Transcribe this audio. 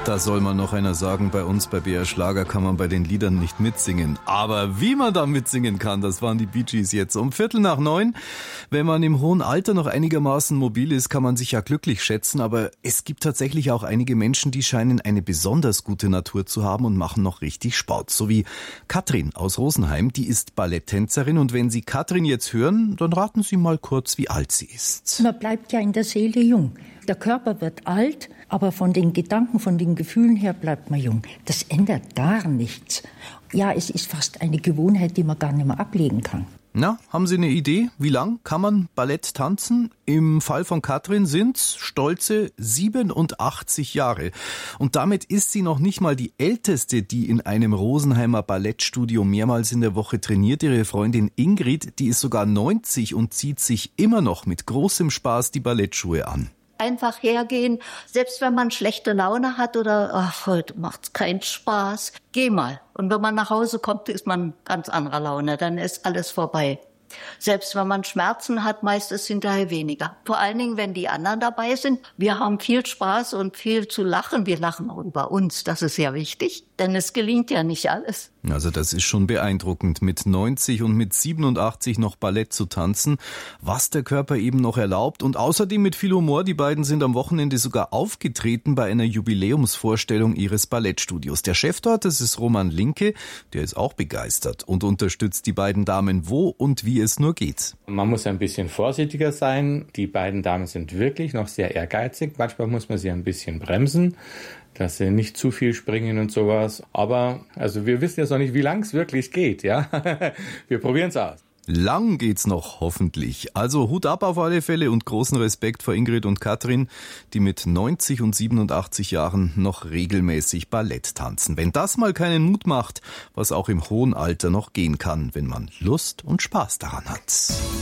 Da soll man noch einer sagen, bei uns bei BR Schlager kann man bei den Liedern nicht mitsingen. Aber wie man da mitsingen kann, das waren die Bee Gees jetzt um 8:45. Wenn man im hohen Alter noch einigermaßen mobil ist, kann man sich ja glücklich schätzen. Aber es gibt tatsächlich auch einige Menschen, die scheinen eine besonders gute Natur zu haben und machen noch richtig Sport. So wie Katrin aus Rosenheim, die ist Balletttänzerin. Und wenn Sie Katrin jetzt hören, dann raten Sie mal kurz, wie alt sie ist. Man bleibt ja in der Seele jung. Der Körper wird alt, aber von den Gedanken, von den Gefühlen her bleibt man jung. Das ändert gar nichts. Ja, es ist fast eine Gewohnheit, die man gar nicht mehr ablegen kann. Na, haben Sie eine Idee? Wie lang kann man Ballett tanzen? Im Fall von Katrin sind's stolze 87 Jahre. Und damit ist sie noch nicht mal die Älteste, die in einem Rosenheimer Ballettstudio mehrmals in der Woche trainiert. Ihre Freundin Ingrid, die ist sogar 90 und zieht sich immer noch mit großem Spaß die Ballettschuhe an. Einfach hergehen, selbst wenn man schlechte Laune hat oder ach, heute macht's keinen Spaß, geh mal. Und wenn man nach Hause kommt, ist man ganz anderer Laune, dann ist alles vorbei. Selbst wenn man Schmerzen hat, meist ist hinterher weniger. Vor allen Dingen, wenn die anderen dabei sind. Wir haben viel Spaß und viel zu lachen. Wir lachen auch über uns, das ist ja wichtig, denn es gelingt ja nicht alles. Also das ist schon beeindruckend, mit 90 und mit 87 noch Ballett zu tanzen, was der Körper eben noch erlaubt. Und außerdem mit viel Humor, die beiden sind am Wochenende sogar aufgetreten bei einer Jubiläumsvorstellung ihres Ballettstudios. Der Chef dort, das ist Roman Linke, der ist auch begeistert und unterstützt die beiden Damen, wo und wie es nur geht. Man muss ein bisschen vorsichtiger sein. Die beiden Damen sind wirklich noch sehr ehrgeizig. Manchmal muss man sie ein bisschen bremsen, dass sie nicht zu viel springen und sowas. Aber also wir wissen jetzt noch nicht, wie lang es wirklich geht. Ja, wir probieren es aus. Lang geht's noch, hoffentlich. Also Hut ab auf alle Fälle und großen Respekt vor Ingrid und Katrin, die mit 90 und 87 Jahren noch regelmäßig Ballett tanzen. Wenn das mal keinen Mut macht, was auch im hohen Alter noch gehen kann, wenn man Lust und Spaß daran hat.